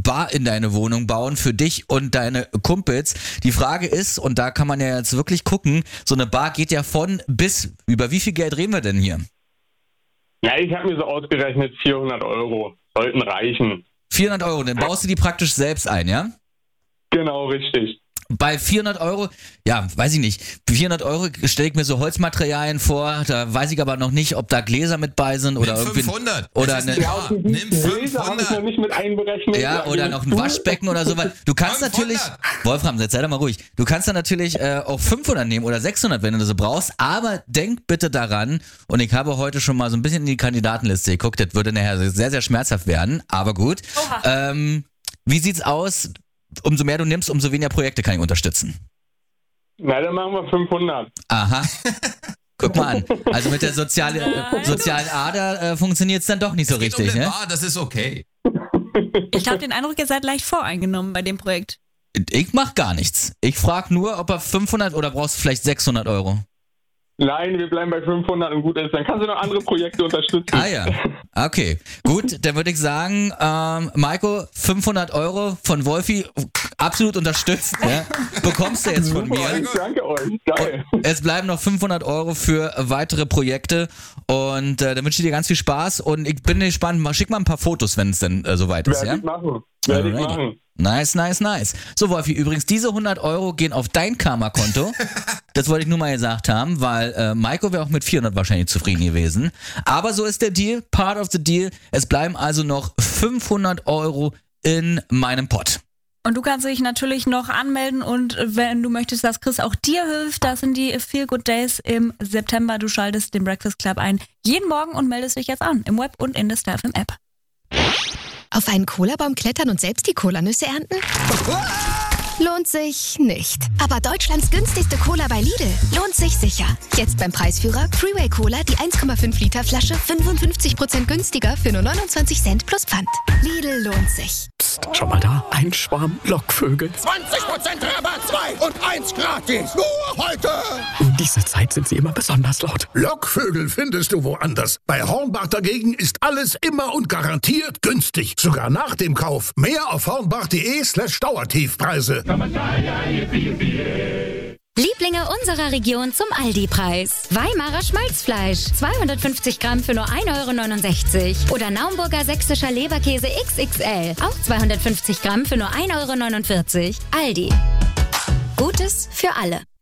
Bar in deine Wohnung bauen für dich und deine Kumpels. Die Frage ist, und da kann man ja jetzt wirklich gucken, so eine Bar geht ja von bis, über wie viel Geld reden wir denn hier? Ja, ich habe mir so ausgerechnet, 400 € sollten reichen. 400 €, dann baust du die praktisch selbst ein, ja? Genau, richtig. Bei 400 €, ja, weiß ich nicht, 400 € stelle ich mir so Holzmaterialien vor, da weiß ich aber noch nicht, ob da Gläser mit bei sind oder Nimm irgendwie... 500. Oder Das ist eine, eine Bar. Nimm Gläser habe ich noch 500. nicht mit einberechnet. ja, oder noch ein Waschbecken oder sowas. Du kannst 500. natürlich, Wolfram, jetzt sei doch mal ruhig, du kannst dann natürlich auch 500 nehmen oder 600, wenn du das so brauchst, aber denk bitte daran, und ich habe heute schon mal so ein bisschen in die Kandidatenliste geguckt, das würde nachher sehr, sehr schmerzhaft werden, aber gut. Wie sieht's aus? Umso mehr du nimmst, umso weniger Projekte kann ich unterstützen. Na, dann machen wir 500. Aha. Guck mal an. Also mit der sozialen Ader funktioniert es dann doch nicht so Es geht richtig, um eine ne? Bar, das ist okay. Ich habe den Eindruck, ihr seid leicht voreingenommen bei dem Projekt. Ich mach gar nichts. Ich frage nur, ob er 500 oder brauchst du vielleicht 600 €? Nein, wir bleiben bei 500 und gut ist. Dann kannst du noch andere Projekte unterstützen. Ah ja, okay. Gut, dann würde ich sagen, Maiko, 500 € von Wolfi, absolut unterstützt. Ja? Bekommst du jetzt von mir. Danke euch. Geil. Es bleiben noch 500 € für weitere Projekte und dann wünsche ich dir ganz viel Spaß und ich bin gespannt. Schick mal ein paar Fotos, wenn es denn soweit ist. Werde ich machen. Werde ich machen. Nice, nice, nice. So, Wolfi, übrigens, diese 100 € gehen auf dein Karma-Konto. Das wollte ich nur mal gesagt haben, weil Maiko wäre auch mit 400 wahrscheinlich zufrieden gewesen. Aber so ist der Deal, part of the deal. Es bleiben also noch 500 € in meinem Pott. Und du kannst dich natürlich noch anmelden und wenn du möchtest, dass Chris auch dir hilft, das sind die Feel Good Days im September. Du schaltest den Breakfast Club ein jeden Morgen und meldest dich jetzt an, im Web und in der StarFM App. Auf einen Cola-Baum klettern und selbst die Cola-Nüsse ernten? Lohnt sich nicht. Aber Deutschlands günstigste Cola bei Lidl lohnt sich sicher. Jetzt beim Preisführer Freeway Cola die 1,5 Liter Flasche 55% günstiger für nur 29 Cent plus Pfand. Lidl lohnt sich. Psst, schau mal da, ein Schwarm Lockvögel. 20% Rabatt, 2 und 1 gratis. Nur heute. Um diese Zeit sind sie immer besonders laut. Lockvögel findest du woanders. Bei Hornbach dagegen ist alles immer und garantiert günstig. Sogar nach dem Kauf. Mehr auf hornbach.de/Dauertiefpreise. Lieblinge unserer Region zum Aldi-Preis. Weimarer Schmalzfleisch, 250 Gramm für nur 1,69 € Oder Naumburger sächsischer Leberkäse XXL, auch 250 Gramm für nur 1,49 €. Aldi. Gutes für alle.